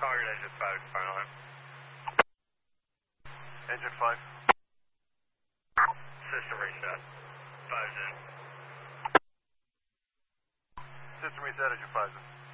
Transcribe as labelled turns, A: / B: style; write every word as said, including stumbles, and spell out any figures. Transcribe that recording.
A: Target engine five, final line.
B: Engine five.
A: System reset. Five's in.
B: System reset, engine five's in.